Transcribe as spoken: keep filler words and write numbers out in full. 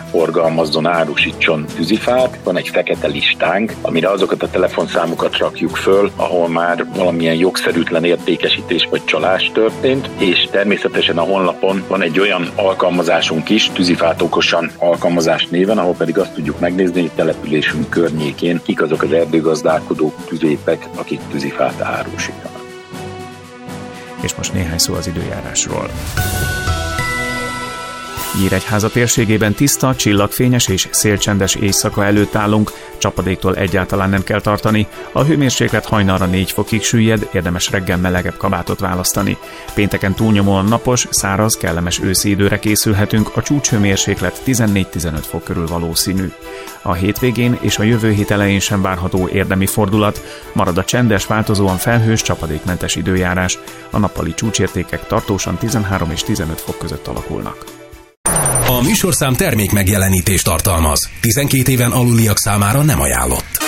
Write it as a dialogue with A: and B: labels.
A: forgalmazzon, árusítson tűzifát. Van egy fekete listánk, amire azokat a telefonszámokat rakjuk föl, ahol már valamilyen jogszerűtlen értékesítés vagy csalás történt, és természetesen a honlapon van egy olyan alkalmazásunk is, Tűzifát okosan alkalmazás néven, ahol pedig azt tudjuk megnézni, hogy településünk környékén kik azok az erdőgazdálkodók, tüzépek, akik tűzifát árusítanak.
B: És most néhány szó az időjárásról. Nyíregyháza térségében tiszta, csillagfényes és szélcsendes éjszaka előtt állunk, csapadéktól egyáltalán nem kell tartani, a hőmérséklet hajnalra négy fokig süllyed, érdemes reggel melegebb kabátot választani. Pénteken túlnyomóan napos, száraz, kellemes őszi időre készülhetünk, a csúcshőmérséklet tizennégy-tizenöt fok körül valószínű. A hétvégén és a jövő hét elején sem várható érdemi fordulat, marad a csendes, változóan felhős, csapadékmentes időjárás, a nappali csúcsértékek tartósan tizenhárom és tizenöt fok között alakulnak.
C: A műsorszám termék megjelenítést tartalmaz. tizenkét éven aluliak számára nem ajánlott.